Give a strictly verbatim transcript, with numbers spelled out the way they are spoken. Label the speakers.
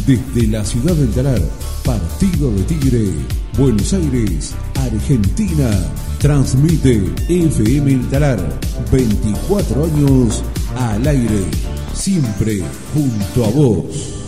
Speaker 1: Desde la ciudad del Talar, partido de Tigre, Buenos Aires, Argentina. Transmite F M El Talar, veinticuatro años al aire, siempre junto a vos.